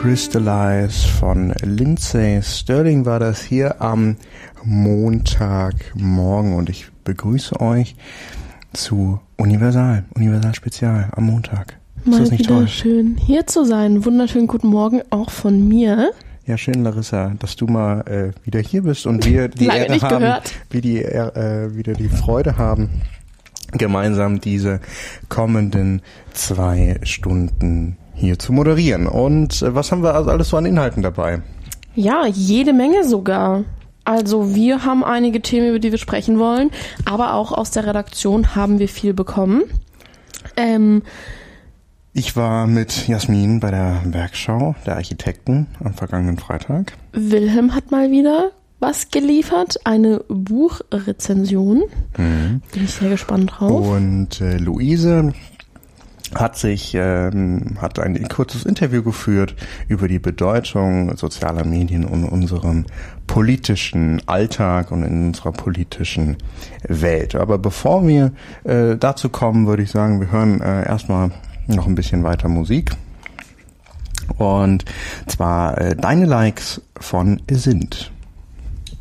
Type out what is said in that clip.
Crystallize von Lindsey Stirling war das hier am Montagmorgen und ich begrüße euch zu Universal Spezial am Montag. Mal ist das nicht wieder toll? Schön hier zu sein. Wunderschönen guten Morgen auch von mir. Ja, schön, Larissa, dass du mal wieder hier bist und wir die Ehre haben, wieder die Freude haben, gemeinsam diese kommenden 2 Stunden hier zu moderieren. Und was haben wir also alles so an Inhalten dabei? Ja, jede Menge sogar. Also wir haben einige Themen, über die wir sprechen wollen, aber auch aus der Redaktion haben wir viel bekommen. Ich war mit Jasmin bei der Werkschau der Architekten am vergangenen Freitag. Wilhelm hat mal wieder was geliefert, eine Buchrezension. Bin ich sehr gespannt drauf. Und Luise hat ein kurzes Interview geführt über die Bedeutung sozialer Medien in unserem politischen Alltag und in unserer politischen Welt. Aber bevor wir dazu kommen, würde ich sagen, wir hören erstmal noch ein bisschen weiter Musik. Und zwar Deine Likes von Sind.